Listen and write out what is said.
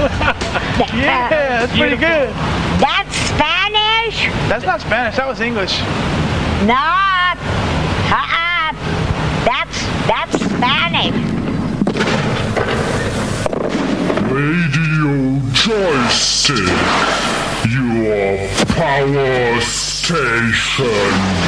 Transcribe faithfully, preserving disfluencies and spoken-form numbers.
Yeah, that's pretty good. That's Spanish? That's not Spanish. That was English. No. Uh-uh. That's, that's Spanish. Radio Joystick, your power station.